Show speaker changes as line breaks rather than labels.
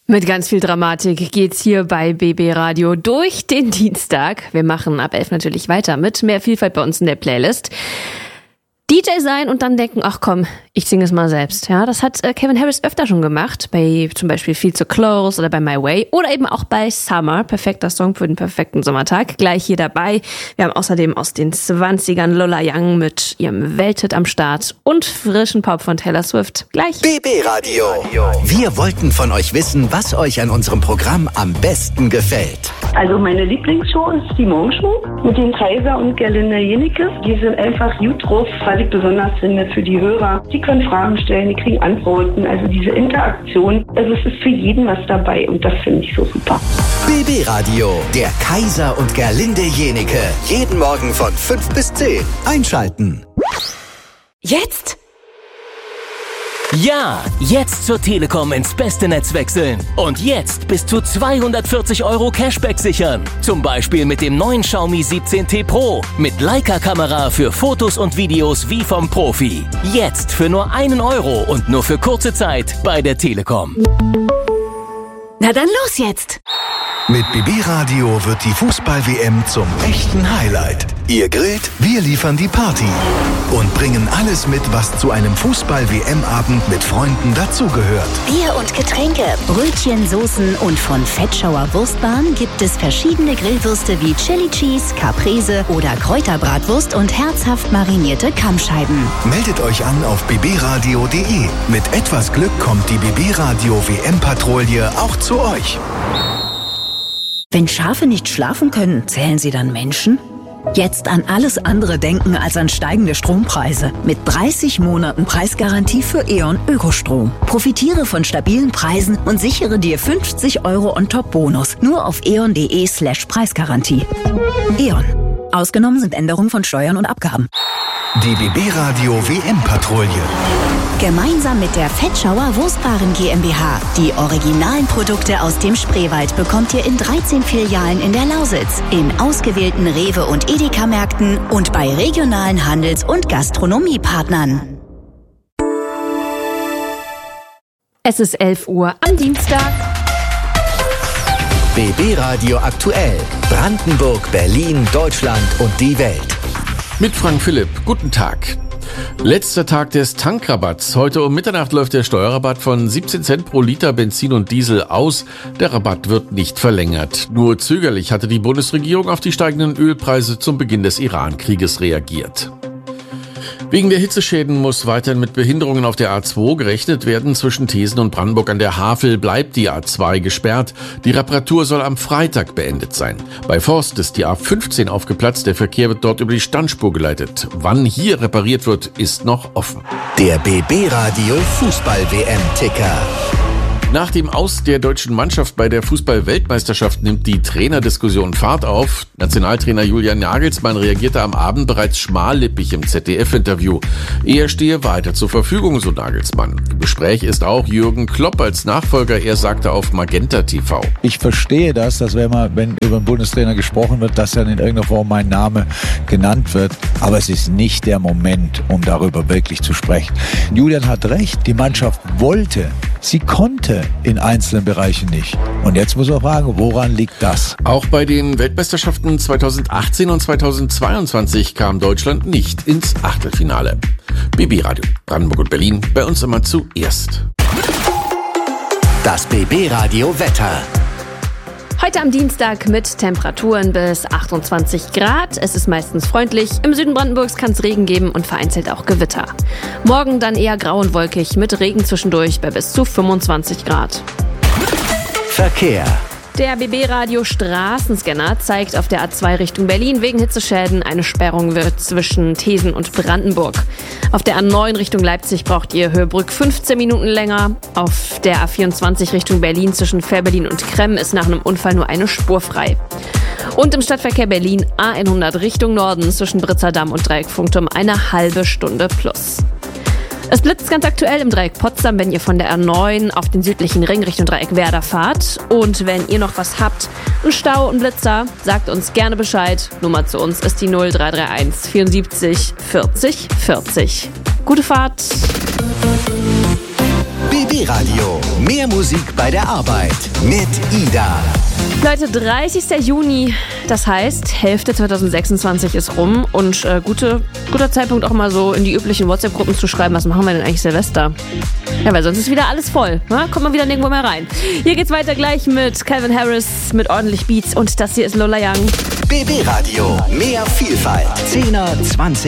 Mit ganz viel Dramatik geht's hier bei BB Radio durch den Dienstag. Wir machen ab 11 natürlich weiter mit mehr Vielfalt bei uns in der Playlist. DJ sein und dann denken, ach komm, ich singe es mal selbst. Ja, das hat Kevin Harris öfter schon gemacht, bei zum Beispiel Feel So Close oder bei My Way oder eben auch bei Summer, perfekter Song für den perfekten Sommertag. Gleich hier dabei. Wir haben außerdem aus den 20ern Lola Young mit ihrem Welthit am Start und frischen Pop von Taylor Swift. Gleich.
BB Radio. Wir wollten von euch wissen, was euch an unserem Programm am besten gefällt.
Also meine Lieblingsshow ist die Morgenshow mit den Kaiser und Gerlinde Jenecke. Die sind einfach gut drauf, was ich besonders finde für die Hörer. Die können Fragen stellen, die kriegen Antworten. Also diese Interaktion, also es ist für jeden was dabei und das finde ich so super.
BB Radio, der Kaiser und Gerlinde Jenecke. Jeden Morgen von 5 bis 10. Einschalten.
Jetzt? Ja, jetzt zur Telekom ins beste Netz wechseln. Und jetzt bis zu 240 € Cashback sichern. Zum Beispiel mit dem neuen Xiaomi 17T Pro. Mit Leica-Kamera für Fotos und Videos wie vom Profi. Jetzt für nur 1 € und nur für kurze Zeit bei der Telekom.
Na dann los jetzt!
Mit BB Radio wird die Fußball-WM zum echten Highlight. Ihr grillt, wir liefern die Party und bringen alles mit, was zu einem Fußball-WM-Abend mit Freunden dazugehört.
Bier und Getränke, Brötchen, Soßen und von Fettschauer Wurstbahn gibt es verschiedene Grillwürste wie Chili Cheese, Caprese oder Kräuterbratwurst und herzhaft marinierte Kammscheiben.
Meldet euch an auf bbradio.de. Mit etwas Glück kommt die BB Radio WM-Patrouille auch zu euch.
Wenn Schafe nicht schlafen können, zählen sie dann Menschen? Jetzt an alles andere denken als an steigende Strompreise. Mit 30 Monaten Preisgarantie für E.ON Ökostrom. Profitiere von stabilen Preisen und sichere dir 50 € on top Bonus. Nur auf eon.de/Preisgarantie. E.ON. Ausgenommen sind Änderungen von Steuern und Abgaben.
Die BB Radio WM-Patrouille.
Gemeinsam mit der Fettschauer Wurstwaren GmbH. Die originalen Produkte aus dem Spreewald bekommt ihr in 13 Filialen in der Lausitz, in ausgewählten Rewe- und Edeka-Märkten und bei regionalen Handels- und Gastronomiepartnern.
Es ist 11 Uhr am Dienstag.
BB Radio aktuell. Brandenburg, Berlin, Deutschland und die Welt.
Mit Frank Philipp. Guten Tag. Letzter Tag des Tankrabatts. Heute um Mitternacht läuft der Steuerrabatt von 17 Cent pro Liter Benzin und Diesel aus. Der Rabatt wird nicht verlängert. Nur zögerlich hatte die Bundesregierung auf die steigenden Ölpreise zum Beginn des Iran-Krieges reagiert. Wegen der Hitzeschäden muss weiterhin mit Behinderungen auf der A2 gerechnet werden. Zwischen Thesen und Brandenburg an der Havel bleibt die A2 gesperrt. Die Reparatur soll am Freitag beendet sein. Bei Forst ist die A15 aufgeplatzt. Der Verkehr wird dort über die Standspur geleitet. Wann hier repariert wird, ist noch offen.
Der BB Radio Fußball-WM-Ticker.
Nach dem Aus der deutschen Mannschaft bei der Fußball-Weltmeisterschaft nimmt die Trainerdiskussion Fahrt auf. Nationaltrainer Julian Nagelsmann reagierte am Abend bereits schmallippig im ZDF-Interview. Er stehe weiter zur Verfügung, so Nagelsmann. Im Gespräch ist auch Jürgen Klopp als Nachfolger. Er sagte auf Magenta TV.
Ich verstehe das, dass wenn über einen Bundestrainer gesprochen wird, dass dann in irgendeiner Form mein Name genannt wird. Aber es ist nicht der Moment, um darüber wirklich zu sprechen. Julian hat recht, die Mannschaft wollte, sie konnte in einzelnen Bereichen nicht. Und jetzt muss man fragen, woran liegt das?
Auch bei den Weltmeisterschaften 2018 und 2022 kam Deutschland nicht ins Achtelfinale. BB Radio, Brandenburg und Berlin, bei uns immer zuerst.
Das BB Radio Wetter.
Heute am Dienstag mit Temperaturen bis 28 Grad. Es ist meistens freundlich. Im Süden Brandenburgs kann es Regen geben und vereinzelt auch Gewitter. Morgen dann eher grau und wolkig mit Regen zwischendurch bei bis zu 25 Grad.
Verkehr.
Der BB-Radio Straßenscanner zeigt auf der A2 Richtung Berlin wegen Hitzeschäden eine Sperrung wird zwischen Thesen und Brandenburg. Auf der A9 Richtung Leipzig braucht ihr Höhebrück 15 Minuten länger. Auf der A24 Richtung Berlin zwischen Fehrbellin und Kremm ist nach einem Unfall nur eine Spur frei. Und im Stadtverkehr Berlin A100 Richtung Norden zwischen Britzerdamm und Dreieck Funktum eine halbe Stunde plus. Es blitzt ganz aktuell im Dreieck Potsdam, wenn ihr von der A9 auf den südlichen Ring Richtung Dreieck Werder fahrt. Und wenn ihr noch was habt, einen Stau und Blitzer, sagt uns gerne Bescheid. Nummer zu uns ist die 0331 74 40 40. Gute Fahrt!
BB BB Radio. Mehr Musik bei der Arbeit mit Ida.
Leute, 30. Juni, das heißt, Hälfte 2026 ist rum und guter Zeitpunkt auch mal so in die üblichen WhatsApp-Gruppen zu schreiben, was machen wir denn eigentlich Silvester? Ja, weil sonst ist wieder alles voll, ne? Kommt man wieder nirgendwo mehr rein. Hier geht's weiter gleich mit Calvin Harris mit ordentlich Beats und das hier ist Lola Young.
BB Radio, mehr Vielfalt. 10er, 20